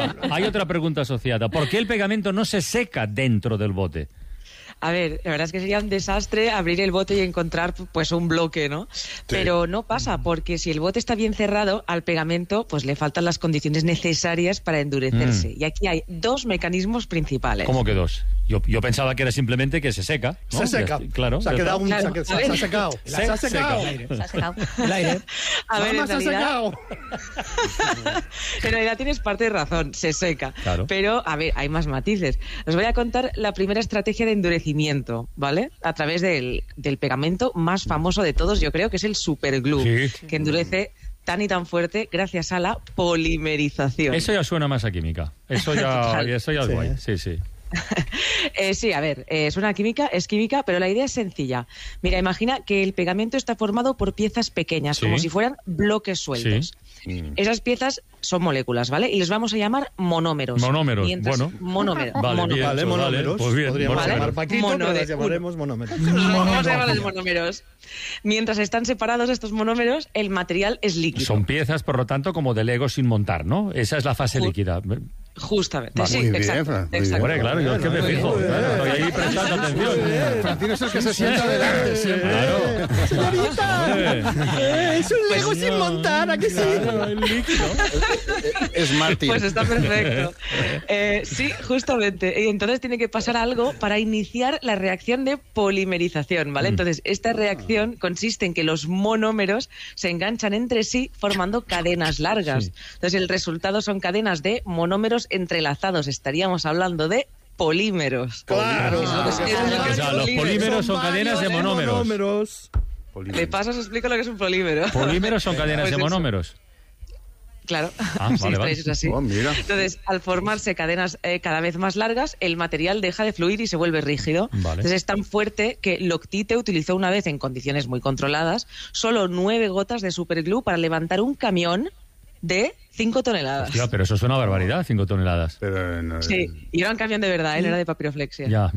Hay otra pregunta asociada. ¿Por qué el pegamento no se seca dentro del bote? A ver, la verdad es que sería un desastre abrir el bote y encontrar pues un bloque, ¿no? Sí. Pero no pasa, porque si el bote está bien cerrado, al pegamento pues le faltan las condiciones necesarias para endurecerse. Y aquí hay dos mecanismos principales. ¿Cómo que dos? Yo pensaba que era simplemente que se seca, ¿no? Se seca. Claro. Se ha quedado se ha secado. Se ha secado. Se ha secado. El aire. A ver, en realidad, en realidad tienes parte de razón, se seca. Claro. Pero, a ver, hay más matices. Os voy a contar la primera estrategia de endurecimiento, ¿vale? A través del pegamento más famoso de todos, yo creo, que es el superglue, sí, que endurece tan y tan fuerte gracias a la polimerización. Eso ya suena más a química. Eso ya es guay. Sí. Sí, a ver, es química, pero la idea es sencilla. Mira, imagina que el pegamento está formado por piezas pequeñas, como si fueran bloques sueltos. Sí. Esas piezas son moléculas, ¿vale? Y les vamos a llamar monómeros. Monómeros, bueno. Monómeros. Vale, monómeros. Pues bien, podríamos llamar Paquito, pero les llamaremos monómeros. Vamos a llamarles monómeros. Mientras están separados estos monómeros, el material es líquido. Son piezas, por lo tanto, como de Lego sin montar, ¿no? Esa es la fase líquida. Justamente, vale. Sí, muy exacto. Bien, exacto. Hombre, claro, yo es que me fijo. Estoy ahí prestando atención. Francino es el que se sienta adelante siempre. Claro. Señorita, es un Lego sin montar, ¿a que sí? El líquido. Es Martín. Pues está perfecto. Sí, justamente. Y entonces tiene que pasar algo para iniciar la reacción de polimerización, ¿vale? Entonces, esta reacción consiste en que los monómeros se enganchan entre sí formando cadenas largas. Sí. Entonces, el resultado son cadenas de monómeros entrelazados. Estaríamos hablando de polímeros. Claro. O sea, los polímeros son cadenas de monómeros. De paso os explico lo que es un polímero. Polímeros son cadenas pues de monómeros. Claro, vale. Es así. Oh, mira. Entonces, al formarse cadenas cada vez más largas, el material deja de fluir y se vuelve rígido. Vale. Entonces es tan fuerte que Loctite utilizó una vez, en condiciones muy controladas, solo 9 gotas de superglue para levantar un camión de 5 toneladas. Hostia, pero eso es una barbaridad, 5 toneladas. Pero no, sí, y era un camión de verdad, no era de papiroflexia. Ya.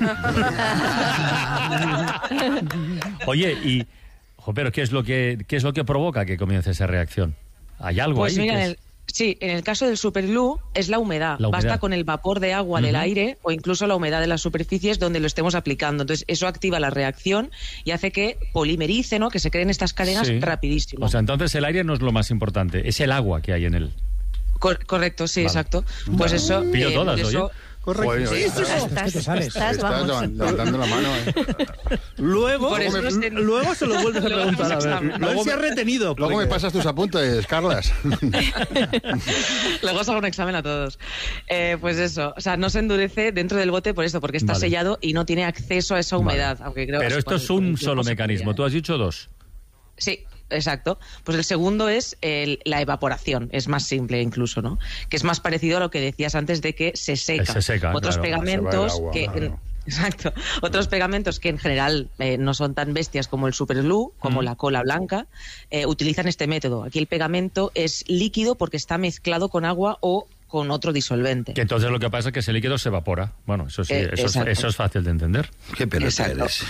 Oye, pero ¿qué es lo que provoca que comience esa reacción? ¿Hay algo pues ahí? Mira, en el caso del superglue es la humedad. Basta con el vapor de agua del aire o incluso la humedad de las superficies donde lo estemos aplicando. Entonces eso activa la reacción y hace que polimerice, ¿no? Que se creen estas cadenas rapidísimo. O sea, entonces el aire no es lo más importante, es el agua que hay en él. Correcto, sí, exacto. Pues eso... Pillo todas, oye. Correcto. Sí, Estás levantando la mano, Luego se lo vuelves a preguntar. A ver si has retenido. Luego me pasas tus apuntes, Carlas. Luego os hago un examen a todos. Pues eso, o sea, no se endurece dentro del bote por esto, porque está sellado y no tiene acceso a esa humedad. Aunque creo pero esto es un solo mecanismo. ¿Tú has dicho dos? Sí. Exacto. Pues el segundo es la evaporación. Es más simple incluso, ¿no? Que es más parecido a lo que decías antes de que se seca. Se seca, otros pegamentos agua, que... Exacto. Otros pegamentos que en general no son tan bestias como el superglue, como la cola blanca, utilizan este método. Aquí el pegamento es líquido porque está mezclado con agua o con otro disolvente. Que entonces lo que pasa es que ese líquido se evapora. Bueno, eso sí, eso es fácil de entender. Qué pelota eres.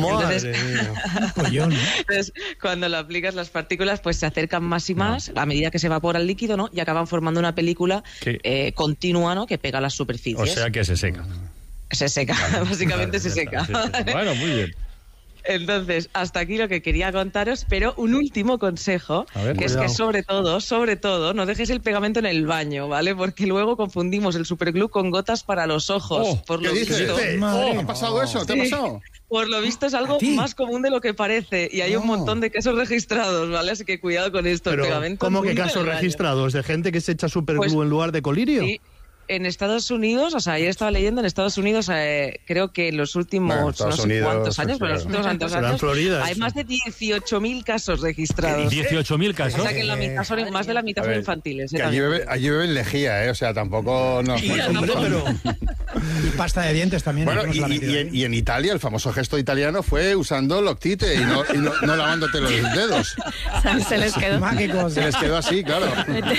Entonces, cuando lo aplicas, las partículas pues se acercan más y más a medida que se evapora el líquido, ¿no? Y acaban formando una película continua, ¿no? Que pega a las superficies. O sea que se seca. Se seca, básicamente se seca. Sí. Bueno, muy bien. Entonces, hasta aquí lo que quería contaros, pero un último consejo, es que sobre todo, no dejes el pegamento en el baño, ¿vale? Porque luego confundimos el superglue con gotas para los ojos. ¿Qué dices? ¿Ha pasado eso? ¿Te ha pasado? Por lo visto es algo más común de lo que parece y hay un montón de casos registrados, ¿vale? Así que cuidado con esto. Pero, el pegamento ¿cómo que casos registrados? ¿De gente que se echa superglue en lugar de colirio? Sí. En Estados Unidos, o sea, ayer estaba leyendo, en Estados Unidos, creo que en los últimos, no sé cuántos años, pero en los últimos años, hay más de 18.000 casos registrados. 18.000 casos. O sea, que en la mitad más de la mitad son infantiles. Que allí beben lejía, o sea, tampoco nos... Y pasta de dientes también. Bueno, y en Italia, el famoso gesto italiano fue usando Loctite y no lavándote los dedos. Se les quedó. Mágicos. Se les quedó así, claro.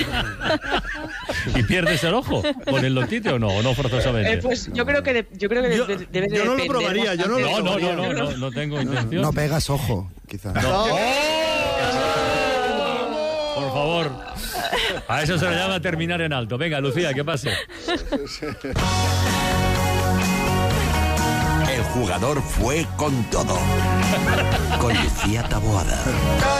¿Y pierdes el ojo con el Loctite o no forzosamente? Pues yo creo que debe de yo no lo probaría, no tengo intención. No pegas ojo, quizás. Por favor. A eso se le llama terminar en alto. Venga, Lucía, ¿qué pase? El jugador fue con todo. Con Lucía Taboada.